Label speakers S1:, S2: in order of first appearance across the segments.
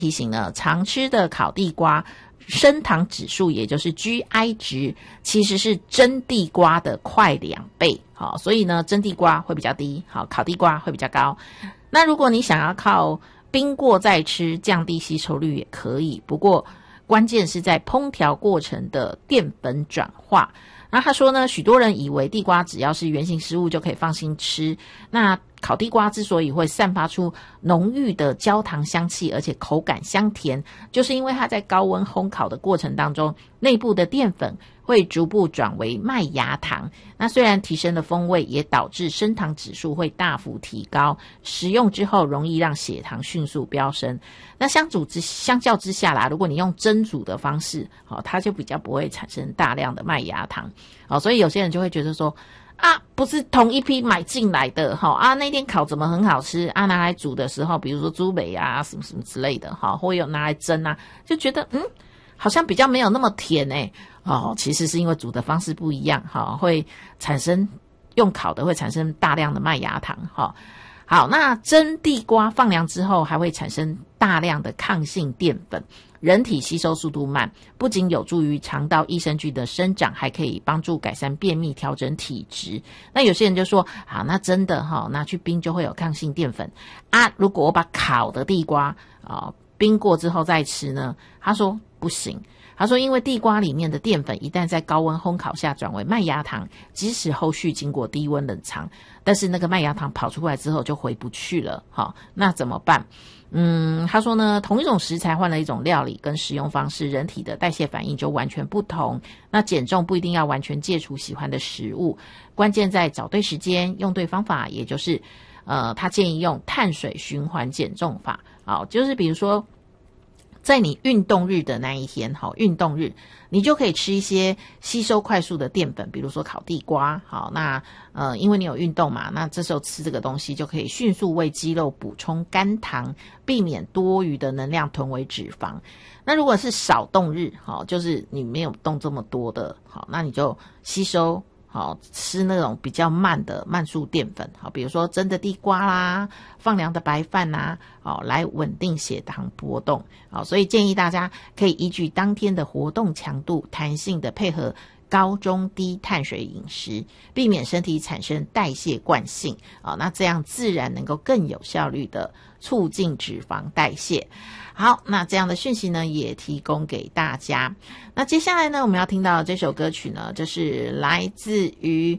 S1: 提醒呢，常吃的烤地瓜升糖指数，也就是 GI 值，其实是蒸地瓜的快2倍。好，所以呢，蒸地瓜会比较低，好，烤地瓜会比较高。那如果你想要靠冰过再吃，降低吸收率也可以，不过关键是在烹调过程的淀粉转化。那他说呢，许多人以为地瓜只要是原型食物就可以放心吃。那烤地瓜之所以会散发出浓郁的焦糖香气，而且口感香甜，就是因为它在高温烘烤的过程当中，内部的淀粉会逐步转为麦芽糖。那虽然提升了风味，也导致升糖指数会大幅提高，食用之后容易让血糖迅速飙升。那相较之下啦，如果你用蒸煮的方式，它就比较不会产生大量的麦芽糖。所以有些人就会觉得说，不是同一批买进来的，那天烤怎么很好吃拿来煮的时候，比如说猪尾什么什么之类的，或有拿来蒸就觉得好像比较没有那么甜其实是因为煮的方式不一样，会产生用烤的会产生大量的麦芽糖。好，那蒸地瓜放凉之后还会产生大量的抗性淀粉，人体吸收速度慢，不仅有助于肠道益生菌的生长，还可以帮助改善便秘，调整体质。那有些人就说那真的拿去冰就会有抗性淀粉如果我把烤的地瓜冰过之后再吃呢？他说不行。他说因为地瓜里面的淀粉一旦在高温烘烤下转为麦芽糖，即使后续经过低温冷藏，但是那个麦芽糖跑出来之后就回不去了。那怎么办？他说呢，同一种食材换了一种料理跟食用方式，人体的代谢反应就完全不同。那减重不一定要完全戒除喜欢的食物，关键在找对时间，用对方法，也就是他建议用碳水循环减重法。就是比如说在你运动日的那一天，运动日你就可以吃一些吸收快速的淀粉，比如说烤地瓜。那因为你有运动嘛，那这时候吃这个东西就可以迅速为肌肉补充肝糖，避免多余的能量囤为脂肪。那如果是少动日，就是你没有动这么多的，那你就吸收吃那种比较慢的慢速淀粉，比如说蒸的地瓜啦，放凉的白饭啦，来稳定血糖波动。所以建议大家可以依据当天的活动强度，弹性的配合高中低碳水饮食，避免身体产生代谢惯性。那这样自然能够更有效率的促进脂肪代谢。好，那这样的讯息呢也提供给大家。那接下来呢我们要听到这首歌曲呢，就是来自于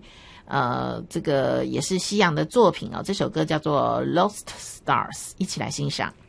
S1: 这个也是西洋的作品这首歌叫做 Lost Stars， 一起来欣赏。